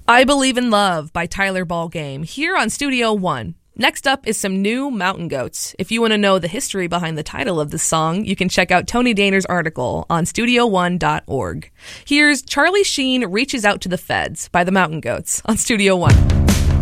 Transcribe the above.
I Believe in Love by Tyler Ballgame here on Studio One. Next up is some new Mountain Goats. If you want to know the history behind the title of this song, you can check out Tony Dayner's article on studio1.org. Here's Charlie Sheen Reaches Out to the Feds by the Mountain Goats on Studio One.